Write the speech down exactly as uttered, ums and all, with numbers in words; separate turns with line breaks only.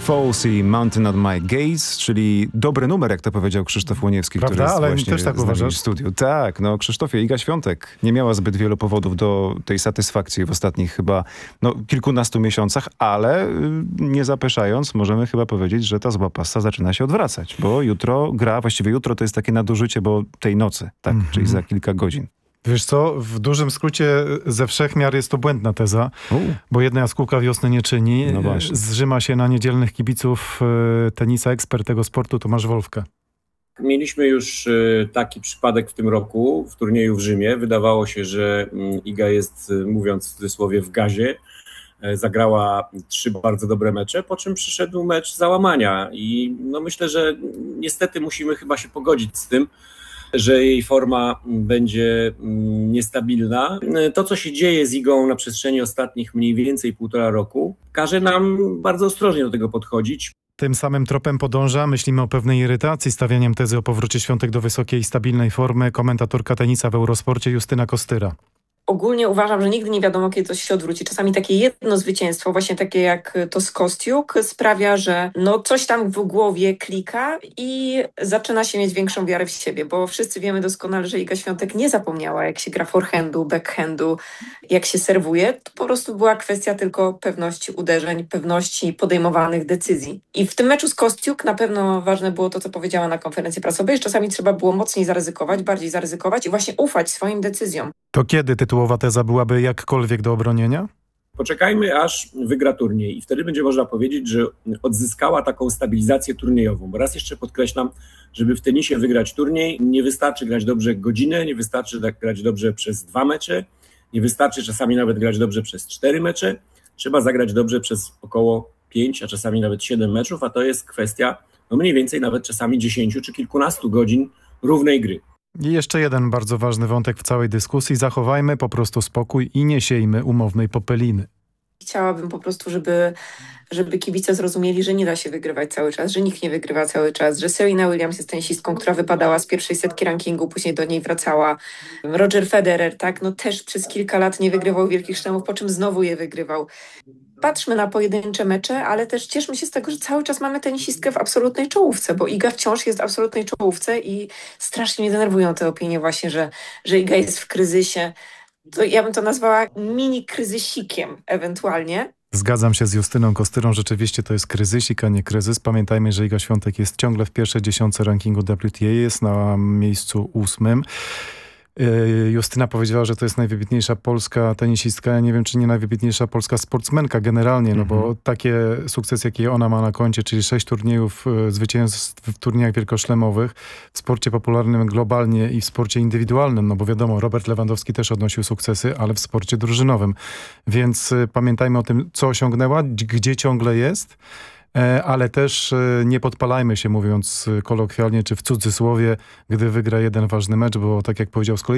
Falls i Mountain at My Gaze, czyli dobry numer, jak to powiedział Krzysztof Łoniewski,
Prawda?
który jest
Ale
właśnie
też tak
z nami
uważasz?
w studiu. Tak, no Krzysztofie, Iga Świątek nie miała zbyt wielu powodów do tej satysfakcji w ostatnich chyba no, kilkunastu miesiącach, ale y, nie zapeszając, możemy chyba powiedzieć, że ta zła pasa zaczyna się odwracać, bo jutro gra, właściwie jutro to jest takie nadużycie, bo tej nocy, tak,
Mhm.
czyli za kilka godzin.
Wiesz co, w dużym skrócie ze wszech miar jest to błędna teza,
U.
bo jedna jaskółka wiosny nie czyni.
No właśnie.
Zrzyma się na niedzielnych kibiców e, tenisa, ekspert tego sportu Tomasz Wolfke.
Mieliśmy już e, taki przypadek w tym roku w turnieju w Rzymie. Wydawało się, że mm, Iga jest, e, mówiąc w cudzysłowie, w gazie. E, Zagrała trzy bardzo dobre mecze, po czym przyszedł mecz załamania i no myślę, że niestety musimy chyba się pogodzić z tym, że jej forma będzie mm, niestabilna. E, To, co się dzieje z Igą na przestrzeni ostatnich mniej więcej półtora roku, każe nam bardzo ostrożnie do tego podchodzić.
Tym samym tropem podąża, myślimy o pewnej irytacji, stawianiem tezy o powrocie Świątek do wysokiej i stabilnej formy, komentatorka tenisa w Eurosporcie Justyna Kostyra.
Ogólnie uważam, że nigdy nie wiadomo, kiedy coś się odwróci. Czasami takie jedno zwycięstwo, właśnie takie jak to z Kostiuk, sprawia, że no coś tam w głowie klika i zaczyna się mieć większą wiarę w siebie, bo wszyscy wiemy doskonale, że Iga Świątek nie zapomniała, jak się gra forehandu, backhandu, jak się serwuje. To po prostu była kwestia tylko pewności uderzeń, pewności podejmowanych decyzji. I w tym meczu z Kostiuk na pewno ważne było to, co powiedziała na konferencji prasowej, że czasami trzeba było mocniej zaryzykować, bardziej zaryzykować i właśnie ufać swoim decyzjom.
To kiedy tytułowa teza byłaby jakkolwiek do obronienia?
Poczekajmy, aż wygra turniej i wtedy będzie można powiedzieć, że odzyskała taką stabilizację turniejową. Bo raz jeszcze podkreślam, żeby w tenisie wygrać turniej, nie wystarczy grać dobrze godzinę, nie wystarczy tak grać dobrze przez dwa mecze, nie wystarczy czasami nawet grać dobrze przez cztery mecze. Trzeba zagrać dobrze przez około pięć, a czasami nawet siedem meczów, a to jest kwestia no mniej więcej nawet czasami dziesięciu czy kilkunastu godzin równej gry.
I jeszcze jeden bardzo ważny wątek w całej dyskusji. Zachowajmy po prostu spokój i nie siejmy umownej popeliny.
Chciałabym po prostu, żeby, żeby kibice zrozumieli, że nie da się wygrywać cały czas, że nikt nie wygrywa cały czas, że Serena Williams jest tenisistką, która wypadała z pierwszej setki rankingu, później do niej wracała. Roger Federer, tak, no też przez kilka lat nie wygrywał wielkich szlemów, po czym znowu je wygrywał. Patrzmy na pojedyncze mecze, ale też cieszmy się z tego, że cały czas mamy tenisistkę w absolutnej czołówce, bo Iga wciąż jest w absolutnej czołówce i strasznie mnie denerwują te opinie właśnie, że, że Iga jest w kryzysie. To ja bym to nazwała mini kryzysikiem ewentualnie.
Zgadzam się z Justyną Kostyrą, rzeczywiście to jest kryzysik, a nie kryzys. Pamiętajmy, że Iga Świątek jest ciągle w pierwszej dziesiątce rankingu W T A, jest na miejscu ósmym. Justyna powiedziała, że to jest najwybitniejsza polska tenisistka. Ja nie wiem, czy nie najwybitniejsza polska sportsmenka generalnie, no bo takie sukcesy, jakie ona ma na koncie, czyli sześć turniejów zwycięstw w turniejach wielkoszlemowych, w sporcie popularnym globalnie i w sporcie indywidualnym, no bo wiadomo, Robert Lewandowski też odnosił sukcesy, ale w sporcie drużynowym. Więc pamiętajmy o tym, co osiągnęła, gdzie ciągle jest, ale też nie podpalajmy się, mówiąc kolokwialnie, czy w cudzysłowie, gdy wygra jeden ważny mecz, bo tak jak powiedział z kolei